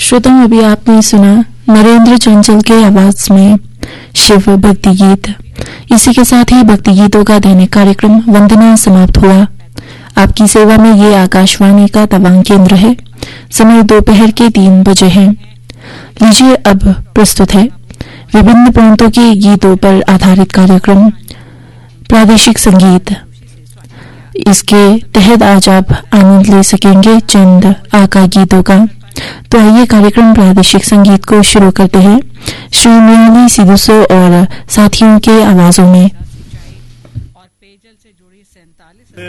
श्रोताओं, अभी आपने सुना नरेंद्र चंचल के आवाज में शिव भक्ति गीत। इसी के साथ ही भक्ति गीतों का दैनिक कार्यक्रम वंदना समाप्त हुआ। आपकी सेवा में ये आकाशवाणी का तवांग केंद्र है। समय दोपहर के 3 बजे है। लीजिए अब प्रस्तुत है विभिन्न प्रांतों के गीतों पर आधारित कार्यक्रम प्रादेशिक संगीत। इसके तहत आज आप आनंद ले सकेंगे चंद आका गीतों का। तो आइए कार्यक्रम प्रादेशिक संगीत को शुरू करते हैं श्री मृणाली सिद्धू और साथियों के आवाजों में।